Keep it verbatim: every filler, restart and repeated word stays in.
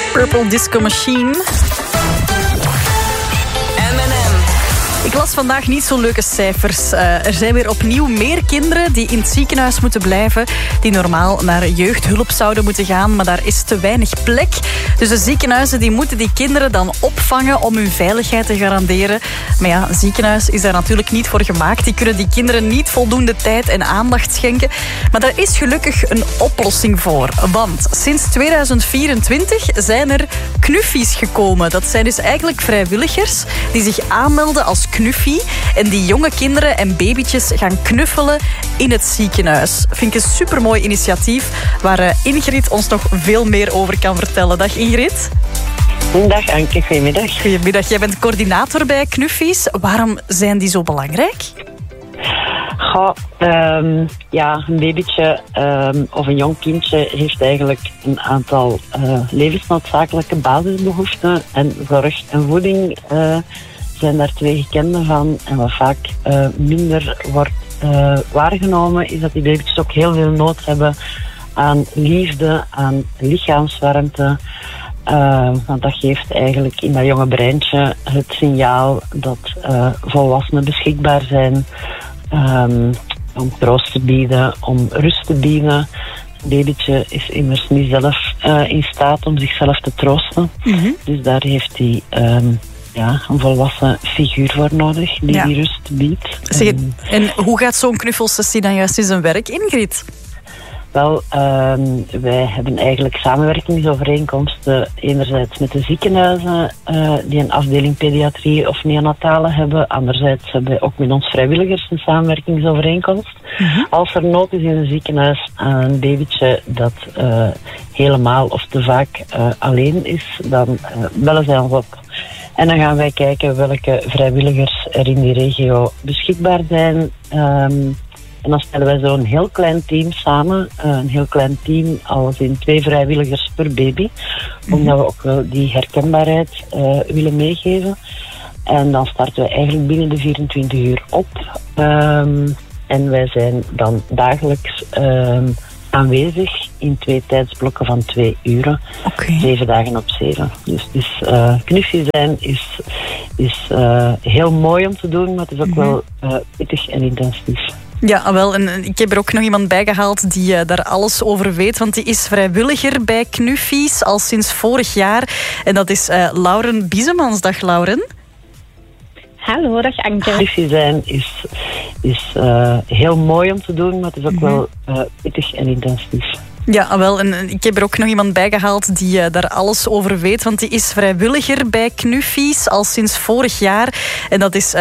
Purple Disco Machine. Ik las vandaag niet zo leuke cijfers. Uh, er zijn weer opnieuw meer kinderen die in het ziekenhuis moeten blijven, die normaal naar jeugdhulp zouden moeten gaan, maar daar is te weinig plek. Dus de ziekenhuizen die moeten die kinderen dan opvangen om hun veiligheid te garanderen. Maar ja, een ziekenhuis is daar natuurlijk niet voor gemaakt. Die kunnen die kinderen niet voldoende tijd en aandacht schenken. Maar daar is gelukkig een oplossing voor. Want sinds tweeduizend vierentwintig zijn er knuffies gekomen. Dat zijn dus eigenlijk vrijwilligers die zich aanmelden als knuffie en die jonge kinderen en babytjes gaan knuffelen in het ziekenhuis. Vind ik een supermooi initiatief waar Ingrid ons nog veel meer over kan vertellen. Dag Ingrid. Dag Anke, goedemiddag. Goedemiddag, jij bent coördinator bij knuffies. Waarom zijn die zo belangrijk? Goh, um, ja, een babytje um, of een jong kindje heeft eigenlijk een aantal uh, levensnoodzakelijke basisbehoeften en zorg en voeding uh, zijn daar twee gekende van. En wat vaak uh, minder wordt uh, waargenomen is dat die baby's ook heel veel nood hebben aan liefde, aan lichaamswarmte. Uh, want dat geeft eigenlijk in dat jonge breintje het signaal dat uh, volwassenen beschikbaar zijn um, om troost te bieden, om rust te bieden. Het babytje is immers niet zelf uh, in staat om zichzelf te troosten. Mm-hmm. Dus daar heeft hij um, ja, een volwassen figuur voor nodig die ja. die rust biedt. Zeg, en, en hoe gaat zo'n knuffelsessie dan juist in zijn werk, Ingrid? Wel, uh, wij hebben eigenlijk samenwerkingsovereenkomsten enerzijds met de ziekenhuizen uh, die een afdeling pediatrie of neonatale hebben. Anderzijds hebben wij ook met ons vrijwilligers een samenwerkingsovereenkomst. Mm-hmm. Als er nood is in een ziekenhuis aan een babytje dat uh, helemaal of te vaak uh, alleen is, dan uh, bellen zij ons op. En dan gaan wij kijken welke vrijwilligers er in die regio beschikbaar zijn. Um, En dan stellen wij zo'n heel klein team samen. Uh, een heel klein team, als in twee vrijwilligers per baby. Mm-hmm. Omdat we ook wel die herkenbaarheid uh, willen meegeven. En dan starten we eigenlijk binnen de vierentwintig uur op. Um, en wij zijn dan dagelijks um, aanwezig in twee tijdsblokken van twee uren. Okay. Zeven dagen op zeven. Dus, dus uh, knuffie zijn is, is uh, heel mooi om te doen, maar het is ook mm-hmm. wel uh, pittig en intensief. Ja, wel. En ik heb er ook nog iemand bij gehaald die uh, daar alles over weet. Want die is vrijwilliger bij Knuffies al sinds vorig jaar. En dat is uh, Lauren Biesemans. Dag Lauren. Hallo, dag Anke. Knuffie zijn is, is uh, heel mooi om te doen, maar het is ook mm-hmm. wel uh, pittig en intensief. Ja, wel. En ik heb er ook nog iemand bij gehaald die uh, daar alles over weet. Want die is vrijwilliger bij Knuffies al sinds vorig jaar. En dat is... Uh,